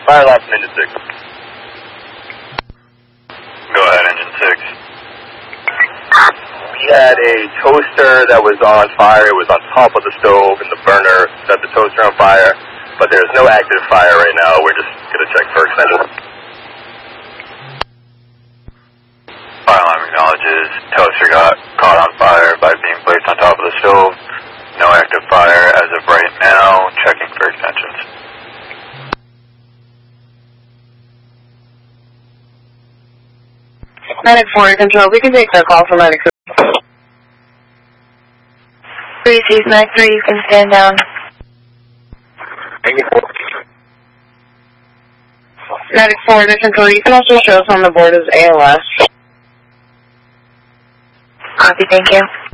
Fire alarm from engine 6. Go ahead, engine 6. We had a toaster that was on fire. It was on top of the stove, and the burner set the toaster on fire. But there's no active fire right now. We're just going to check for extension. Fire alarm acknowledges toaster got caught on fire by being placed on top of the stove. No active fire as of right now. Checking for extensions. Medic 4 control, we can take that call from Medic 3. 3 Medic 3, you can stand down. Medic 4 to control, you can also show us on the board as ALS. Copy, thank you.